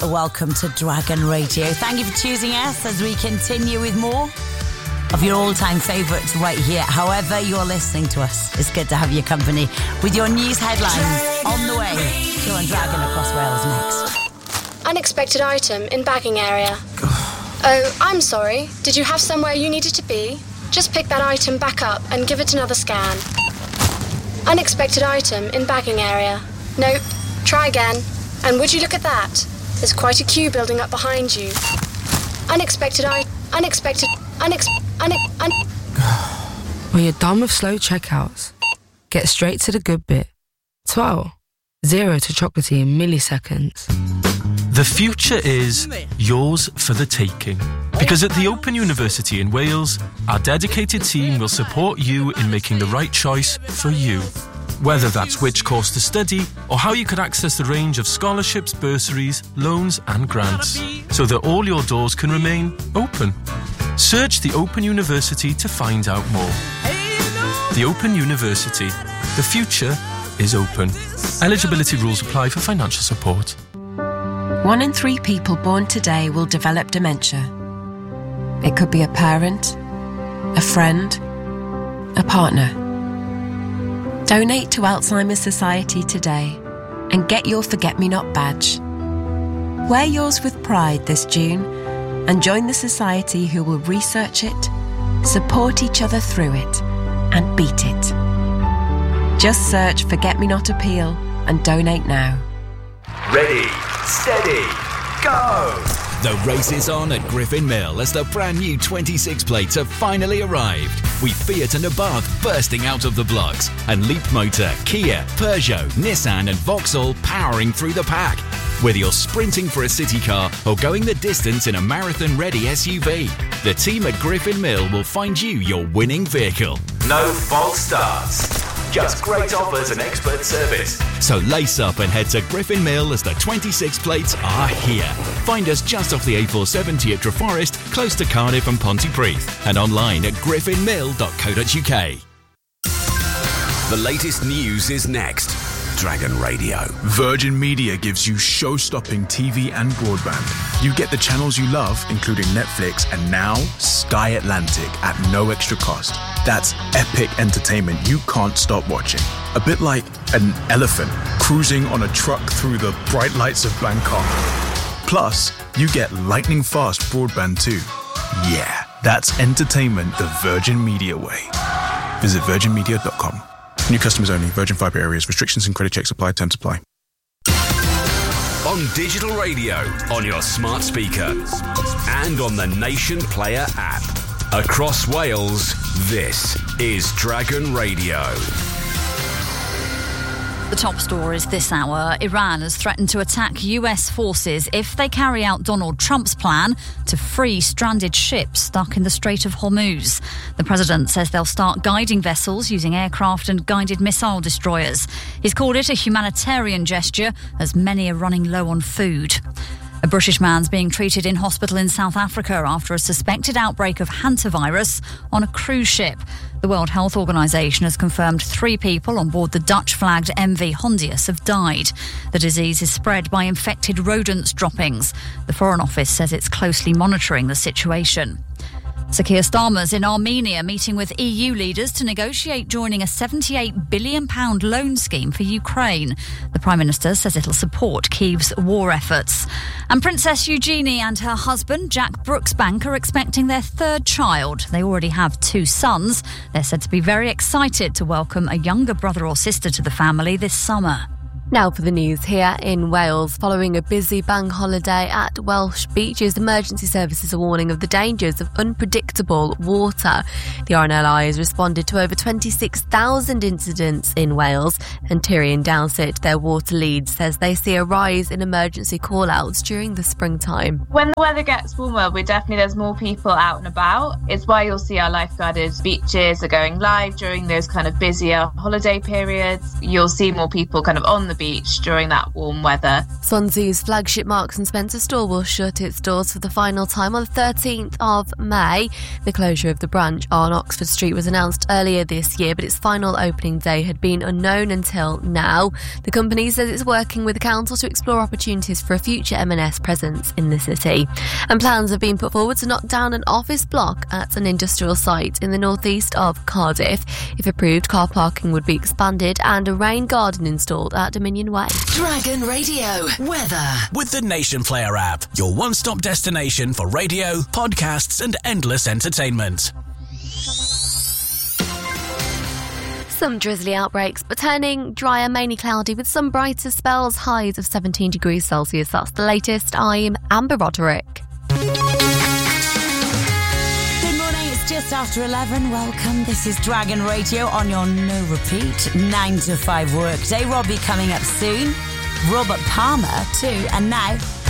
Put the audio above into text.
welcome to Dragon Radio. Thank you for choosing us as we continue with more of your all-time favourites right here. However you're listening to us, it's good to have your company with your news headlines on the way. Show on Dragon Across Wales next. Unexpected item in bagging area. Oh, I'm sorry. Did you have somewhere you needed to be? Just pick that item back up and give it another scan. Unexpected item in bagging area. Nope. Try again. And would you look at that? There's quite a queue building up behind you. When you're done with slow checkouts, get straight to the good bit. Twirl. 0 to chocolatey in milliseconds. The future is yours for the taking. Because at the Open University in Wales, our dedicated team will support you in making the right choice for you. Whether that's which course to study or how you could access the range of scholarships, bursaries, loans and grants, so that all your doors can remain open. Search the Open University to find out more. The Open University. The future is open. Eligibility rules apply for financial support. 1 in 3 people born today will develop dementia. It could be a parent, a friend, a partner. Donate to Alzheimer's Society today and get your Forget-Me-Not badge. Wear yours with pride this June and join the society who will research it, support each other through it, and beat it. Just search Forget-Me-Not Appeal and donate now. Ready, steady, go! The race is on at Griffin Mill as the brand new 26 plates have finally arrived, with Fiat and Abarth bursting out of the blocks, and Leapmotor, Kia, Peugeot, Nissan and Vauxhall powering through the pack. Whether you're sprinting for a city car or going the distance in a marathon-ready SUV, the team at Griffin Mill will find you your winning vehicle. No false starts. Just great offers and expert service. So lace up and head to Griffin Mill as the 26 plates are here. Find us just off the A470 at Treforest, close to Cardiff and Pontypridd, and online at griffinmill.co.uk. The latest news is next. Dragon Radio. Virgin Media gives you show-stopping TV and broadband. You get the channels you love, including Netflix and now Sky Atlantic at no extra cost. That's epic entertainment you can't stop watching. A bit like an elephant cruising on a truck through the bright lights of Bangkok. Plus, you get lightning fast broadband too. Yeah, that's entertainment the Virgin Media way. Visit virginmedia.com. New customers only. Virgin Fibre areas. Restrictions and credit checks apply. Terms apply. On digital radio, on your smart speaker, and on the Nation Player app. Across Wales, this is Dragon Radio. The top stories this hour. Iran has threatened to attack US forces if they carry out Donald Trump's plan to free stranded ships stuck in the Strait of Hormuz. The president says they'll start guiding vessels using aircraft and guided missile destroyers. He's called it a humanitarian gesture as many are running low on food. A British man's being treated in hospital in South Africa after a suspected outbreak of hantavirus on a cruise ship. The World Health Organization has confirmed 3 people on board the Dutch-flagged MV Hondius have died. The disease is spread by infected rodents droppings. The Foreign Office says it's closely monitoring the situation. Sir Keir Starmer's in Armenia meeting with EU leaders to negotiate joining a £78 billion loan scheme for Ukraine. The Prime Minister says it'll support Kyiv's war efforts. And Princess Eugenie and her husband, Jack Brooksbank, are expecting their 3rd child. They already have 2 sons. They're said to be very excited to welcome a younger brother or sister to the family this summer. Now for the news here in Wales. Following a busy bank holiday at Welsh beaches, emergency services are warning of the dangers of unpredictable water. The RNLI has responded to over 26,000 incidents in Wales, and Tyrion Dowsett, their water lead, says they see a rise in emergency call-outs during the springtime. When the weather gets warmer, there's more people out and about. It's why you'll see our lifeguarded beaches are going live during those kind of busier holiday periods. You'll see more people kind of on the beach during that warm weather. Swansea's flagship Marks & Spencer store will shut its doors for the final time on the 13th of May. The closure of the branch on Oxford Street was announced earlier this year, but its final opening day had been unknown until now. The company says it's working with the council to explore opportunities for a future M&S presence in the city. And plans have been put forward to knock down an office block at an industrial site in the northeast of Cardiff. If approved, car parking would be expanded and a rain garden installed at Dominion Way. Dragon Radio weather with the Nation Player app, your one-stop destination for radio, podcasts and endless entertainment. Some drizzly outbreaks, but turning drier, mainly cloudy with some brighter spells, highs of 17 degrees Celsius. That's the latest. I'm Amber Roderick. Just after 11, welcome. This is Dragon Radio on your no repeat 9 to 5 workday. Robbie coming up soon. Robert Palmer too. And now,